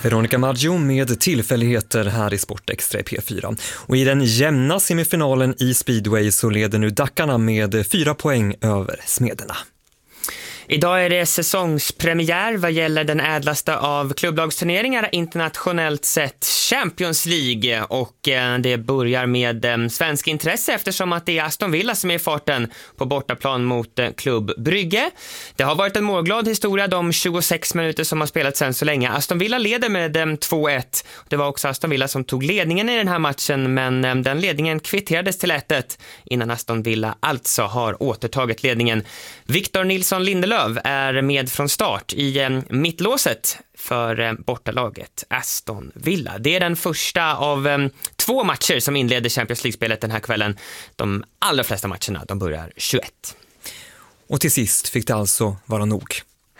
Veronica Maggio med tillfälligheter här i Sportextra i P4. Och i den jämna semifinalen i speedway så leder nu Dackarna med 4 poäng över Smederna. Idag är det säsongspremiär vad gäller den ädlaste av klubblagsturneringar internationellt sett, Champions League, och det börjar med svensk intresse eftersom att det är Aston Villa som är i farten på bortaplan mot Klubb Brygge. Det har varit en målglad historia de 26 minuter som har spelats sen så länge. Aston Villa leder med 2-1. Det var också Aston Villa som tog ledningen i den här matchen, men den ledningen kvitterades till 1-1 innan Aston Villa alltså har återtagit ledningen. Victor Nilsson Lindelöf är med från start i mittlåset för bortalaget Aston Villa. Det är den första av 2 matcher som inleder Champions League-spelet den här kvällen. De allra flesta matcherna de börjar 21. Och till sist fick det alltså vara nog.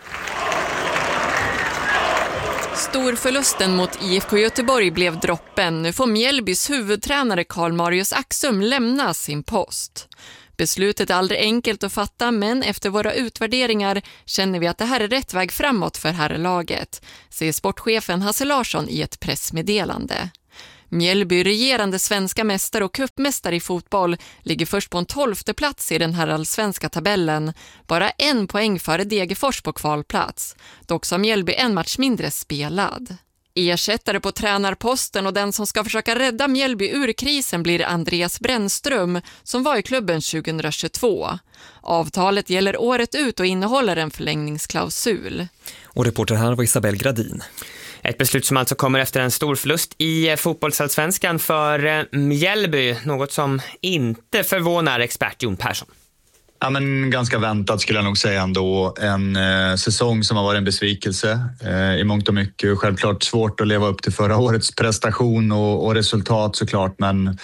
Storförlusten mot IFK Göteborg blev droppen. Nu får Mjällbys huvudtränare Karl Marius Axum lämna sin post. Beslutet är aldrig enkelt att fatta, men efter våra utvärderingar känner vi att det här är rätt väg framåt för herrlaget, säger sportchefen Hasse Larsson i ett pressmeddelande. Mjällby, regerande svenska mästare och cupmästare i fotboll, ligger först på en 12:e plats i den här allsvenska tabellen. Bara 1 poäng före Degerfors på kvalplats. Dock har Mjällby en match mindre spelad. Ersättare på tränarposten och den som ska försöka rädda Mjällby ur krisen blir Andreas Brännström som var i klubben 2022. Avtalet gäller året ut och innehåller en förlängningsklausul. Och reporter här var Isabel Gradin. Ett beslut som alltså kommer efter en stor förlust i fotbollsallsvenskan för Mjällby. Något som inte förvånar expert Jon Persson. Ja, men ganska väntat skulle jag nog säga ändå. En säsong som har varit en besvikelse i mångt och mycket. Självklart svårt att leva upp till förra årets prestation och resultat såklart, men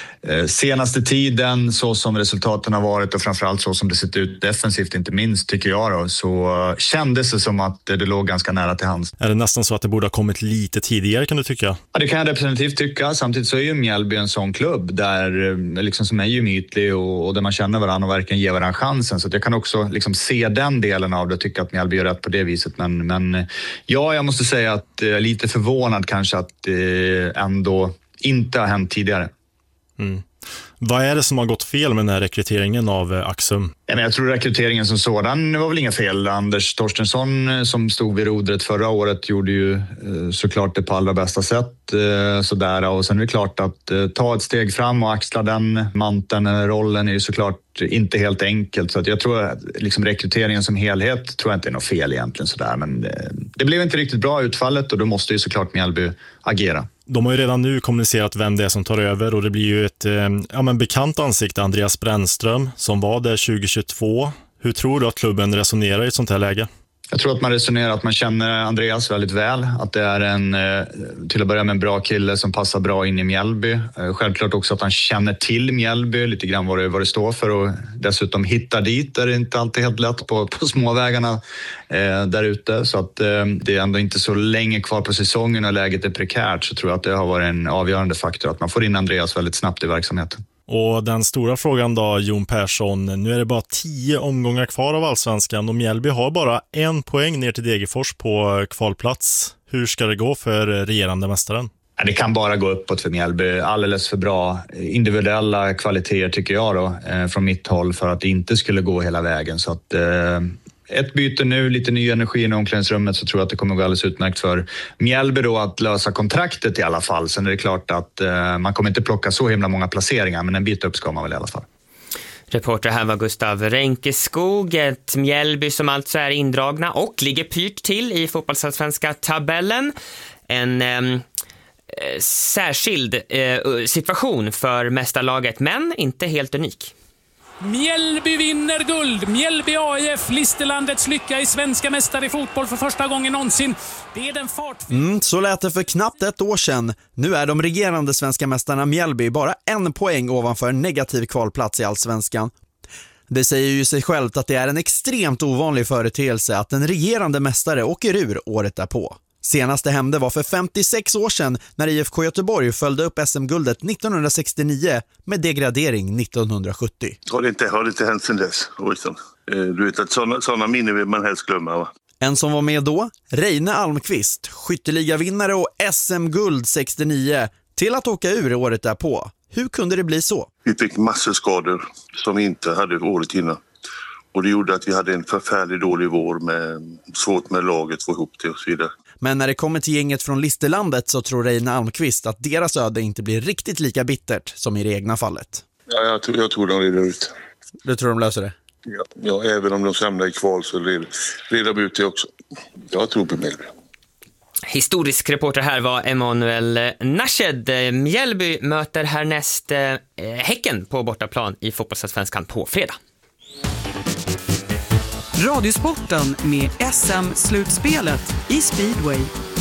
senaste tiden så som resultaten har varit och framförallt så som det sett ut defensivt inte minst tycker jag då, så kändes det som att det låg ganska nära till hands. Är det nästan så att det borde ha kommit lite tidigare kan du tycka? Ja, det kan jag definitivt tycka. Samtidigt så är ju Mjällby en sån klubb där liksom som är gemytlig och där man känner varandra och verkligen ger varandra chansen, så att jag kan också liksom se den delen av det och tycka att Mjällby är rätt på det viset, men ja, jag måste säga att jag är lite förvånad kanske att det ändå inte har hänt tidigare. Mm. Vad är det som har gått fel med den här rekryteringen av Axum? Jag tror rekryteringen som sådan var väl inga fel. Anders Torstensson som stod vid rodret förra året gjorde ju såklart det på allra bästa sätt. Sådär. Och sen är det klart att ta ett steg fram och axla den manteln, rollen är ju såklart inte helt enkelt. Så att jag tror att liksom rekryteringen som helhet tror jag inte är något fel egentligen. Sådär. Men det blev inte riktigt bra utfallet och då måste ju såklart Mjällby agera. De har ju redan nu kommunicerat vem det är som tar över och det blir ju ett bekant ansikte, Andreas Brännström, som var där 2022. Hur tror du att klubben resonerar i ett sånt här läge? Jag tror att man resonerar att man känner Andreas väldigt väl. Att det är till att börja med en bra kille som passar bra in i Mjällby. Självklart också att han känner till Mjällby, lite grann vad det står för. Och dessutom hittar dit är det inte alltid helt lätt på småvägarna där ute. Så att det är ändå inte så länge kvar på säsongen och läget är prekärt, så tror jag att det har varit en avgörande faktor. Att man får in Andreas väldigt snabbt i verksamheten. Och den stora frågan då, Jon Persson, nu är det bara 10 omgångar kvar av allsvenskan och Mjällby har bara 1 poäng ner till Degerfors på kvalplats. Hur ska det gå för regerande mästaren? Det kan bara gå uppåt för Mjällby. Alldeles för bra individuella kvaliteter tycker jag då, från mitt håll för att det inte skulle gå hela vägen. Så att ett byte nu, lite ny energi i omklädningsrummet, så tror jag att det kommer gå alldeles utmärkt för Mjällby då att lösa kontraktet i alla fall. Sen är det klart att man kommer inte plocka så himla många placeringar, men en bit upp ska man väl i alla fall. Reporter här var Gustav Renkeskog. Ett Mjällby som alltså är indragna och ligger pyrt till i fotbollsallsvenska tabellen. En särskild situation för mästarlaget, men inte helt unik. Mjällby vinner guld. Mjällby AIF, Listerlandets lycka i svenska mästare i fotboll för första gången någonsin. Det är den fart. Så lät det för knappt ett år sedan. Nu är de regerande svenska mästarna Mjällby bara 1 poäng ovanför en negativ kvalplats i allsvenskan. Det säger ju sig självt att det är en extremt ovanlig företeelse att en regerande mästare åker ur året därpå. Senaste hände var för 56 år sedan när IFK Göteborg följde upp SM-guldet 1969 med degradering 1970. Har det inte hänt sedan dess? Du vet att sådana minnen vill man helst glömma, va? En som var med då, Reine Almqvist, skytteligavinnare och SM-guld 69, till att åka ur året därpå. Hur kunde det bli så? Vi fick massor skador som vi inte hade året innan. Och det gjorde att vi hade en förfärligt dålig vår med svårt med laget att få ihop det och så vidare. Men när det kommer till gänget från Listerlandet så tror Reine Almqvist att deras öde inte blir riktigt lika bittert som i det egna fallet. Ja, jag tror de reder ut. Du tror de löser det? Ja, även om de samlar i kval så reder de ut det också. Jag tror på Mjällby. Historisk reporter här var Emanuel Nashed. Mjällby möter härnäst Häcken på bortaplan i fotbollsallsvenskan på fredag. Radiosporten med SM-slutspelet i Speedway.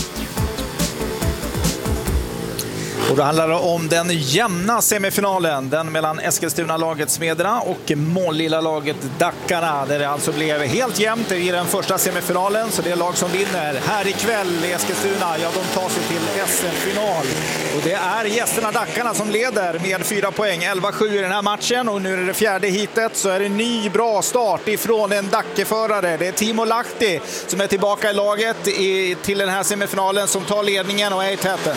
Och då handlar det om den jämna semifinalen, den mellan Eskilstuna-laget Smederna och Målilla-laget Dackarna, där det alltså blev helt jämnt i den första semifinalen. Så det lag som vinner här ikväll i Eskilstuna, ja, de tar sig till SM-final. Och det är gästerna Dackarna som leder med 4 poäng, 11-7 i den här matchen. Och nu är det fjärde hitet, så är det en ny bra start ifrån en Dackeförare. Det är Timo Lahti som är tillbaka i laget till den här semifinalen, som tar ledningen och är i täten.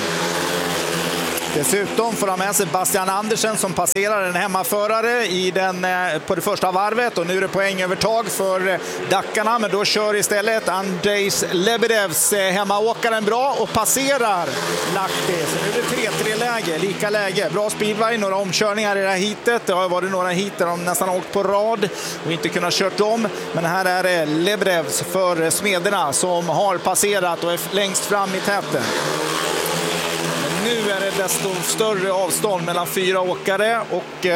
Dessutom får han med sig Bastian Andersen som passerar en hemmaförare på det första varvet, och nu är det poängövertag för Dackarna, men då kör istället Andrejs Lebedevs hemmaåkaren bra och passerar Lahti. Så nu är det 3-3-läge, lika läge. Bra speedway, några omkörningar i det här hitet. Det har varit några hit där de nästan åkt på rad och inte kunnat kört om, men här är det Lebedevs för Smederna som har passerat och är längst fram i täten. Nu är det desto större avstånd mellan 4 åkare och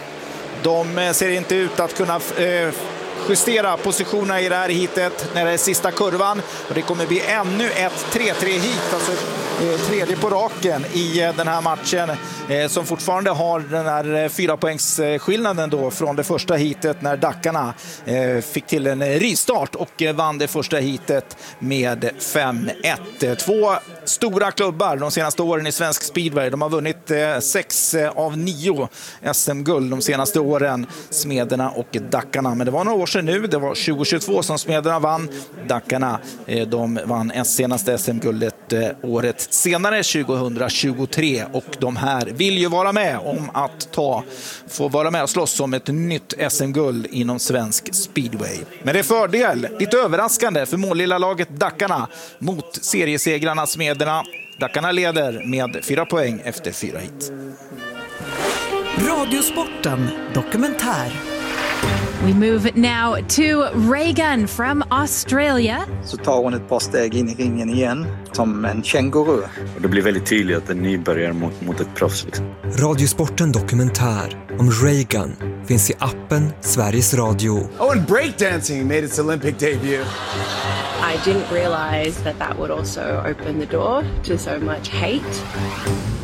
de ser inte ut att kunna justera positionerna i det här hitet när det är sista kurvan. Och det kommer bli ännu ett 3-3 hit, alltså tredje på raken i den här matchen, som fortfarande har den här 4 poängs skillnaden då från det första hitet när Dackarna fick till en ristart och vann det första hitet med 5-1. 2 stora klubbar de senaste åren i svensk speedway. De har vunnit 6 av 9 SM-guld de senaste åren, Smederna och Dackarna. Men det var några år sedan nu, det var 2022 som Smederna vann. Dackarna, de vann senaste SM-guldet året senare, 2023, och de här vill ju vara med om att få vara med och slåss om ett nytt SM-guld inom svensk speedway. Men det är fördel, lite överraskande för Målilla-laget Dackarna mot seriesegrarna Smederna. Dackarna leder med 4 poäng efter 4 hit. Radiosporten dokumentär. We move now to Reagan from Australia. Så tar hon ett par steg in i ringen igen, som en känguru. Och det blir väldigt tydligt att en nybörjare mot ett proffs. Liksom. Radiosporten dokumentär om Reagan finns i appen Sveriges Radio. Oh, and breakdancing made its Olympic debut. I didn't realize that would also open the door to so much hate.